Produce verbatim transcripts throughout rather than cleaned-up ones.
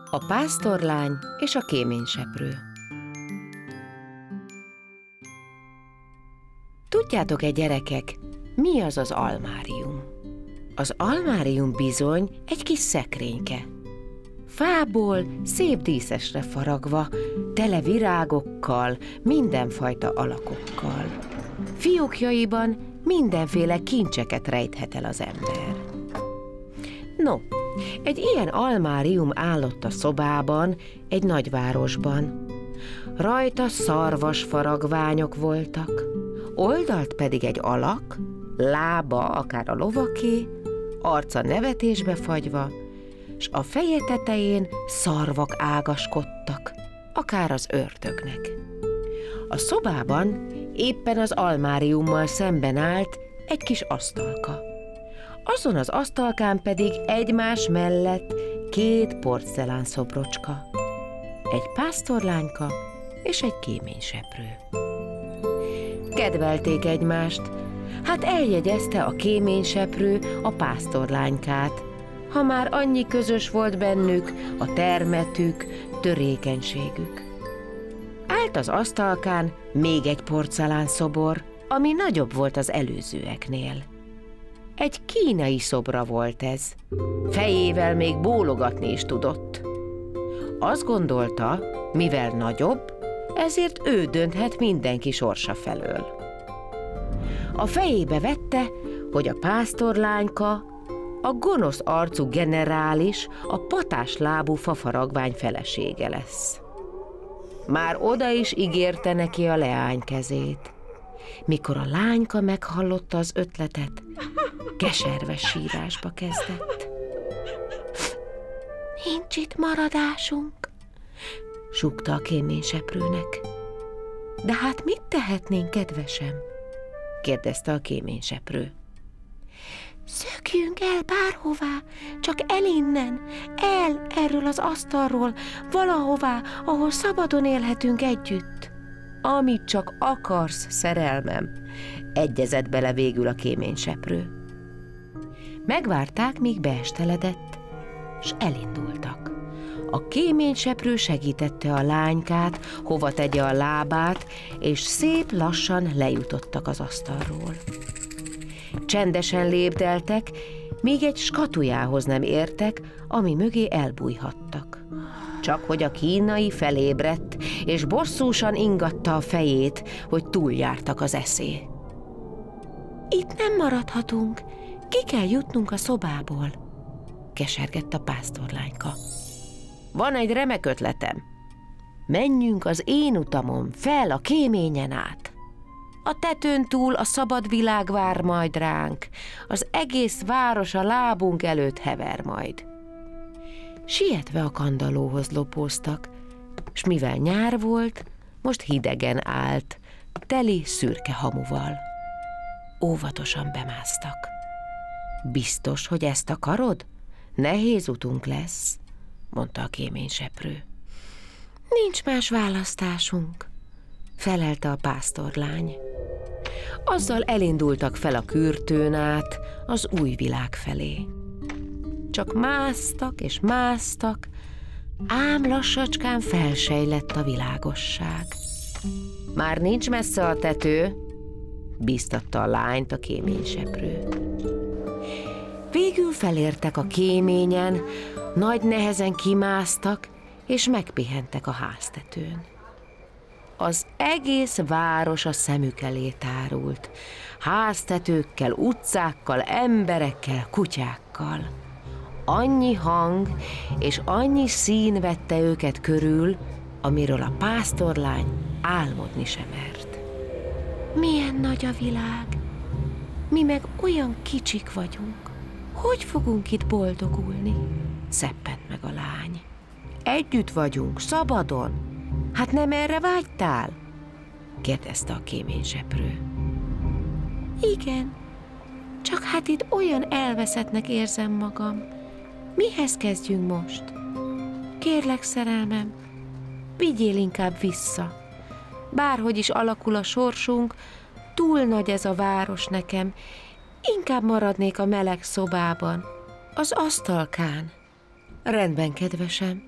A pásztorlány és a kéményseprő. Tudjátok-e, gyerekek, mi az az almárium? Az almárium bizony egy kis szekrényke. Fából, szép díszesre faragva, tele virágokkal, mindenfajta alakokkal. Fiókjaiban mindenféle kincseket rejthet el az ember. No, egy ilyen almárium állott a szobában, egy nagyvárosban. Rajta szarvas faragványok voltak, oldalt pedig egy alak, lába akár a lovaké, arca nevetésbe fagyva, s a feje tetején szarvak ágaskodtak, akár az ördögnek. A szobában éppen az almáriummal szemben állt egy kis asztalka. Azon az asztalkán pedig egymás mellett két porcelán szobrocska, egy pásztorlányka és egy kéményseprő. Kedvelték egymást, hát eljegyezte a kéményseprő a pásztorlánykát, ha már annyi közös volt bennük, a termetük, törékenységük. Állt az asztalkán még egy porcelán szobor, ami nagyobb volt az előzőeknél. Egy kínai szobra volt ez, fejével még bólogatni is tudott. Azt gondolta, mivel nagyobb, ezért ő dönthet mindenki sorsa felől. A fejébe vette, hogy a pásztorlánka a gonosz arcú generális, a patás lábú fafaragvány felesége lesz. Már oda is ígérte neki a leány kezét. Mikor a lányka meghallotta az ötletet, keserves sírásba kezdett. Nincs itt maradásunk, súgta a kéményseprőnek. De hát mit tehetnénk, kedvesem? kérdezte a kéményseprő. Szökjünk el bárhová, csak el innen, el erről az asztalról, valahová, ahol szabadon élhetünk együtt. Amit csak akarsz, szerelmem, egyezett bele végül a kéményseprő. Megvárták, míg beesteledett, s elindultak. A kéményseprő segítette a lánykát, hova tegye a lábát, és szép lassan lejutottak az asztalról. Csendesen lépdeltek, míg egy skatujához nem értek, ami mögé elbújhattak. Csak hogy a kínai felébredt, és bosszúsan ingatta a fejét, hogy túljártak az eszé. Itt nem maradhatunk, ki kell jutnunk a szobából, kesergett a pásztorlányka. Van egy remek ötletem. Menjünk az én utamon, fel a kéményen át. A tetőn túl a szabad világ vár majd ránk, az egész város a lábunk előtt hever majd. Sietve a kandallóhoz lopóztak, s mivel nyár volt, most hidegen állt, teli szürke hamuval. Óvatosan bemásztak. Biztos, hogy ezt akarod? Nehéz utunk lesz, mondta a kéményseprő. Nincs más választásunk, felelte a pásztorlány. Azzal elindultak fel a kürtőn át az új világ felé. Csak másztak és másztak, ám lassacskán felsejlett a világosság. Már nincs messze a tető, bíztatta a lányt a kéményseprő. Végül felértek a kéményen, nagy nehezen kimásztak, és megpihentek a háztetőn. Az egész város a szemük elé tárult, háztetőkkel, utcákkal, emberekkel, kutyákkal. Annyi hang és annyi szín vette őket körül, amiről a pásztorlány álmodni sem mert. Milyen nagy a világ, mi meg olyan kicsik vagyunk. Hogy fogunk itt boldogulni? Szeppent meg a lány. Együtt vagyunk, szabadon. Hát nem erre vágytál? kérdezte a kéményseprő. Igen, csak hát itt olyan elveszettnek érzem magam. Mihez kezdjünk most? Kérlek, szerelmem, vigyél inkább vissza. Bárhogy is alakul a sorsunk, túl nagy ez a város nekem. Inkább maradnék a meleg szobában, az asztalkán. Rendben, kedvesem,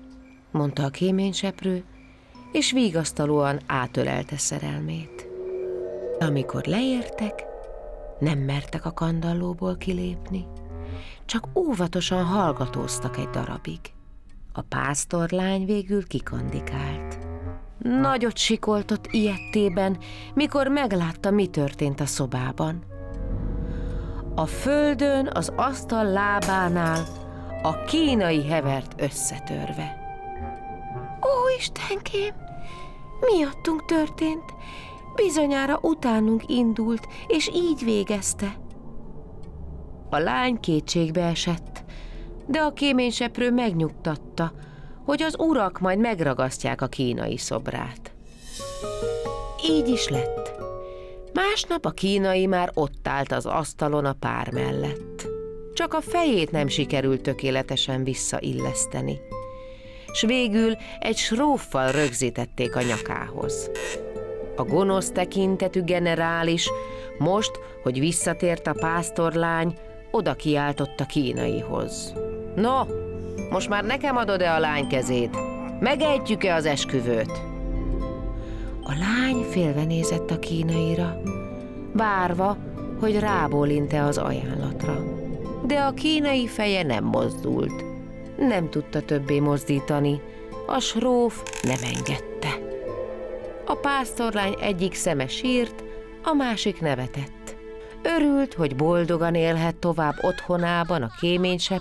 mondta a kéményseprő, és vigasztalóan átölelte szerelmét. Amikor leértek, nem mertek a kandallóból kilépni, csak óvatosan hallgatóztak egy darabig. A pásztorlány végül kikandikált. Nagyot sikoltott ijedtében, mikor meglátta, mi történt a szobában. A földön, az asztal lábánál a kínai hevert összetörve. Ó, Istenkém, miattunk történt, bizonyára utánunk indult, és így végezte. A lány kétségbe esett, de a kéményseprő megnyugtatta, hogy az urak majd megragasztják a kínai szobrát. Így is lett. Másnap a kínai már ott állt az asztalon a pár mellett. Csak a fejét nem sikerült tökéletesen visszailleszteni, s végül egy sróffal rögzítették a nyakához. A gonosz tekintetű generális most, hogy visszatért a pásztorlány, oda kiáltott a kínaihoz. No, most már nekem adod-e a lány kezét? Megejtjük-e az esküvőt? A lány félve nézett a kínaira, várva, hogy rábólint-e az ajánlatra. De a kínai feje nem mozdult. Nem tudta többé mozdítani, a sróf nem engedte. A pásztorlány egyik szeme sírt, a másik nevetett. Örült, hogy boldogan élhet tovább otthonában a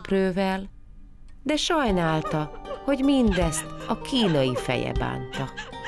kéményseprővel, de sajnálta, hogy mindezt a kínai feje bánta.